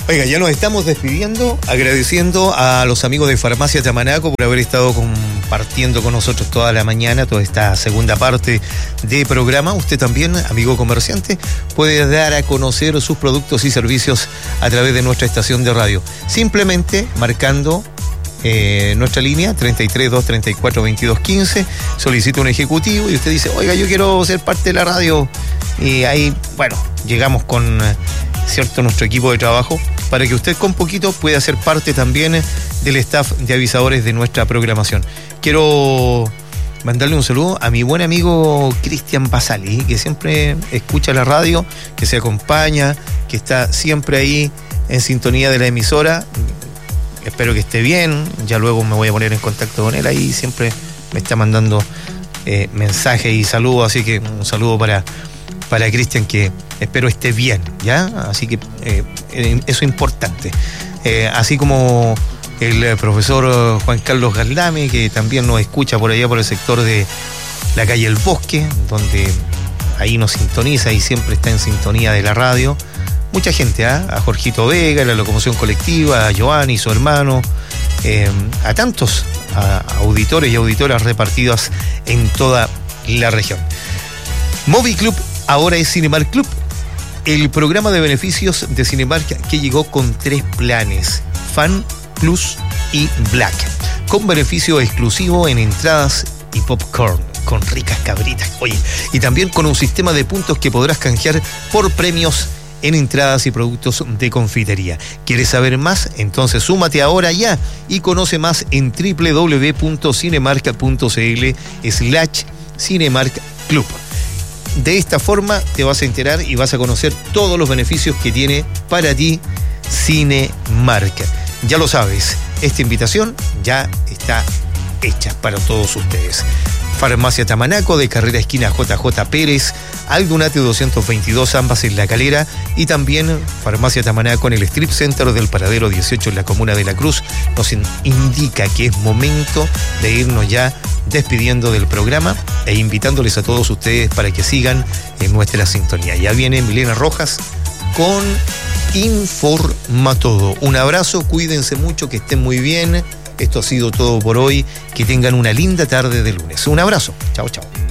Oiga, ya nos estamos despidiendo, agradeciendo a los amigos de Farmacia Tamanaco por haber estado compartiendo con nosotros toda la mañana, toda esta segunda parte de programa. Usted también, amigo comerciante, puede dar a conocer sus productos y servicios a través de nuestra estación de radio, simplemente marcando nuestra línea 33 234 2215, solicita un ejecutivo y usted dice, oiga, yo quiero ser parte de la radio, y ahí, bueno, llegamos con nuestro equipo de trabajo para que usted con poquito pueda ser parte también del staff de avisadores de nuestra programación. Quiero mandarle un saludo a mi buen amigo Cristian Basali, que siempre escucha la radio, que se acompaña, que está siempre ahí en sintonía de la emisora. Espero que esté bien, ya luego me voy a poner en contacto con él, ahí siempre me está mandando mensajes y saludos, así que un saludo para Cristian, que espero esté bien, ¿ya? Así que eso es importante. Así como el profesor Juan Carlos Galdame, que también nos escucha por allá por el sector de la calle El Bosque, donde ahí nos sintoniza y siempre está en sintonía de la radio. Mucha gente, a Jorgito Vega, la locomoción colectiva, a Giovanni, su hermano, a tantos auditores y auditoras repartidas en toda la región. Moviclub ahora es Cinemark Club, el programa de beneficios de Cinemark que llegó con 3 planes, Fan, Plus y Black, con beneficio exclusivo en entradas y popcorn, con ricas cabritas, oye, y también con un sistema de puntos que podrás canjear por premios en entradas y productos de confitería. ¿Quieres saber más? Entonces súmate ahora ya y conoce más en www.cinemark.cl/Cinemark Club. De esta forma te vas a enterar y vas a conocer todos los beneficios que tiene para ti Cinemark. Ya lo sabes, esta invitación ya está hecha para todos ustedes. Farmacia Tamanaco, de carrera esquina JJ Pérez, Aldunate 222, ambas en La Calera, y también Farmacia Tamanaco en el Strip Center del Paradero 18 en la comuna de La Cruz, nos indica que es momento de irnos ya despidiendo del programa e invitándoles a todos ustedes para que sigan en nuestra sintonía. Ya viene Milena Rojas con Informa Todo. Un abrazo, cuídense mucho, que estén muy bien. Esto ha sido todo por hoy. Que tengan una linda tarde de lunes. Un abrazo. Chao, chao.